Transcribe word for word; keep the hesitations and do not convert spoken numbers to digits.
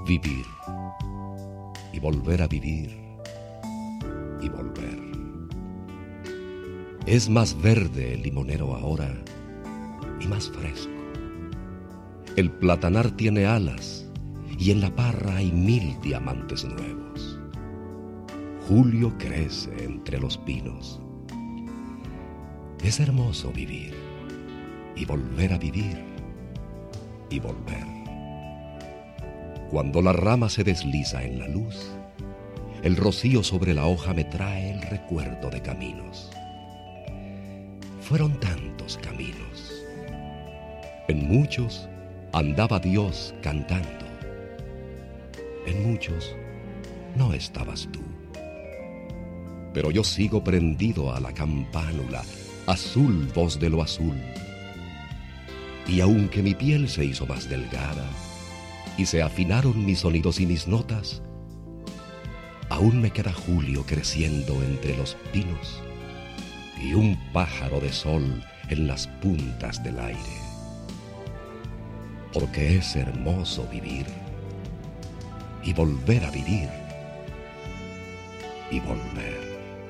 Vivir y volver a vivir y volver. Es más verde el limonero ahora y más fresco. El platanar tiene alas y en la parra hay mil diamantes nuevos. Julio crece entre los pinos. Es hermoso vivir y volver a vivir y volver. Cuando la rama se desliza en la luz, el rocío sobre la hoja me trae el recuerdo de caminos. Fueron tantos caminos. En muchos andaba Dios cantando. En muchos no estabas tú. Pero yo sigo prendido a la campánula, azul voz de lo azul. Y aunque mi piel se hizo más delgada y se afinaron mis sonidos y mis notas, aún me queda Julio creciendo entre los pinos y un pájaro de sol en las puntas del aire. Porque es hermoso vivir y volver a vivir y volver.